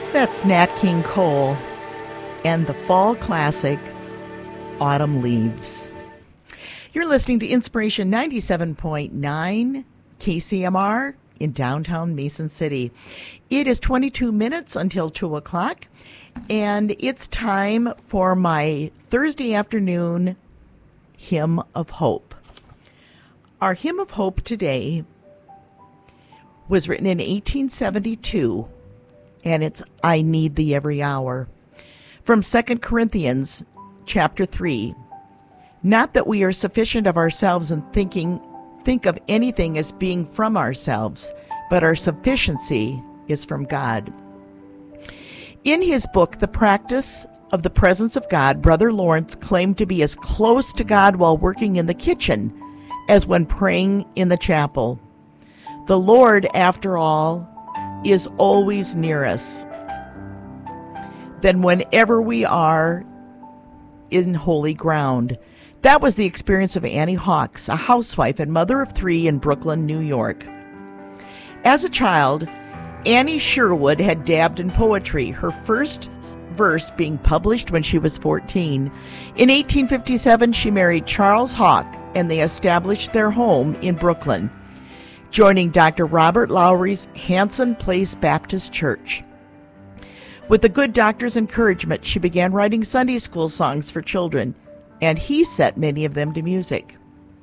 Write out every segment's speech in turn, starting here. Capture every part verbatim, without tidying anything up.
That's Nat King Cole and the fall classic, Autumn Leaves. You're listening to Inspiration ninety-seven point nine K C M R in downtown Mason City. It is twenty-two minutes until two o'clock, and it's time for my Thursday afternoon Hymn of Hope. Our Hymn of Hope today was written in eighteen seventy-two, and it's I Need Thee Every Hour. From Second Corinthians chapter three. Not that we are sufficient of ourselves and thinking think of anything as being from ourselves, but our sufficiency is from God. In his book, The Practice of the Presence of God, Brother Lawrence claimed to be as close to God while working in the kitchen as when praying in the chapel. The Lord, after all, is always near us. Then whenever we are in holy ground. That was the experience of Annie Hawks, a housewife and mother of three in Brooklyn, New York. As a child, Annie Sherwood had dabbed in poetry, her first verse being published when she was fourteen. In eighteen fifty-seven, she married Charles Hawk, and they established their home in Brooklyn, joining Doctor Robert Lowry's Hanson Place Baptist Church. With the good doctor's encouragement, she began writing Sunday school songs for children, and he set many of them to music.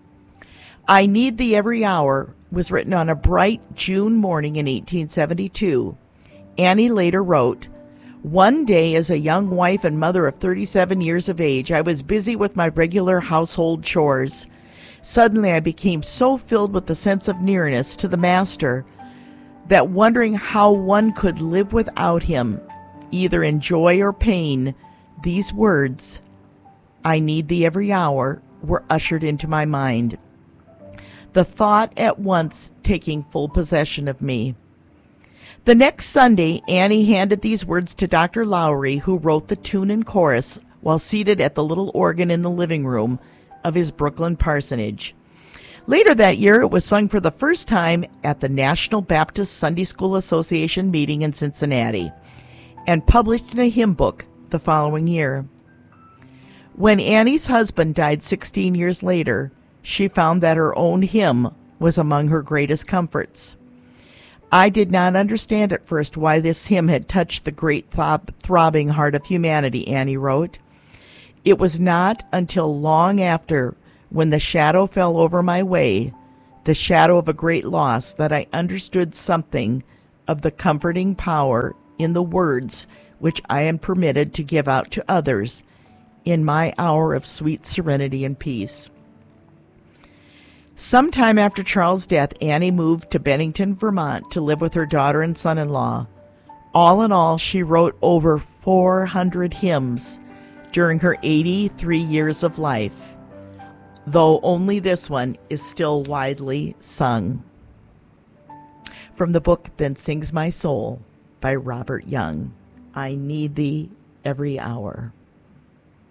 I Need Thee Every Hour was written on a bright June morning in eighteen seventy-two. Annie later wrote, one day as a young wife and mother of thirty-seven years of age, I was busy with my regular household chores. Suddenly I became so filled with the sense of nearness to the Master that wondering how one could live without him, either in joy or pain, these words, I need thee every hour, were ushered into my mind. The thought at once taking full possession of me. The next Sunday, Annie handed these words to Doctor Lowry, who wrote the tune and chorus while seated at the little organ in the living room of his Brooklyn parsonage. Later that year, it was sung for the first time at the National Baptist Sunday School Association meeting in Cincinnati, and published in a hymn book the following year. When Annie's husband died sixteen years later, she found that her own hymn was among her greatest comforts. I did not understand at first why this hymn had touched the great throb- throbbing heart of humanity, Annie wrote. It was not until long after, when the shadow fell over my way, the shadow of a great loss, that I understood something of the comforting power in the words which I am permitted to give out to others in my hour of sweet serenity and peace. Sometime after Charles' death, Annie moved to Bennington, Vermont to live with her daughter and son-in-law. All in all, she wrote over four hundred hymns during her eighty-three years of life, though only this one is still widely sung. From the book Then Sings My Soul by Robert Young, I Need Thee Every Hour.